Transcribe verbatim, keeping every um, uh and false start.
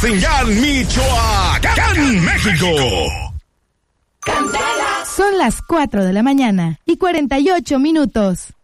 Pasingan, Michoacán, México. Son las cuatro de la mañana y cuarenta y ocho minutos.